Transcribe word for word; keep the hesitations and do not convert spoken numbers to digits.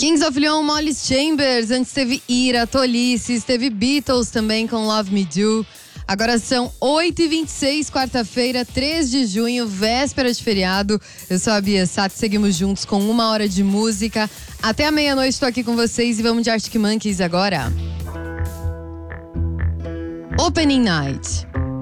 Kings of Leon, Molly Chambers. Antes teve Ira, Tolices, teve Beatles também com Love Me Do. Agora são oito e vinte e seis, quarta-feira, três de junho, véspera de feriado. Eu sou a Bia Sato, seguimos juntos com uma hora de música. Até a meia-noite estou aqui com vocês e vamos de Arctic Monkeys agora. Opening Night.